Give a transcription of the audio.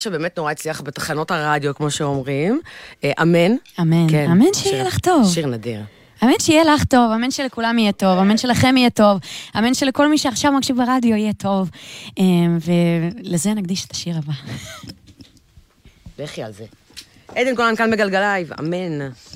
שבאמת נורא הצליח בתחנות הרדיו, כמו שאומרים. אמן. אמן. כן. אמן שיהיה לך טוב. שיר נדיר. אמן שיהיה לך טוב, אמן שלכולם יהיה טוב, אמן שלכם יהיה טוב, אמן שלכל מי שעכשיו מקשיב ברדיו יהיה טוב. ולזה נקדיש את השיר הבא. לכי על זה. עדן קולן כאן בגלגלייב, אמן.